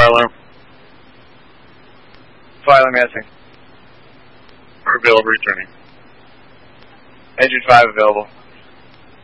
fire alarm. Fire alarm missing. Available, returning. Engine 5 available.